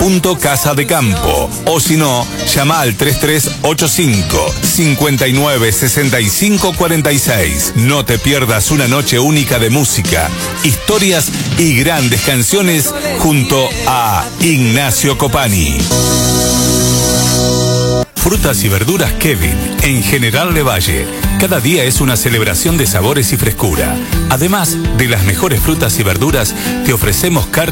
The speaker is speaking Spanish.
Casa de Campo. O si no, llama al 3385 59 65 46. No te pierdas una noche única de música, historias y grandes canciones junto a Ignacio Copani. Frutas y verduras Kevin, en General Levalle. Cada día es una celebración de sabores y frescura. Además de las mejores frutas y verduras, te ofrecemos carne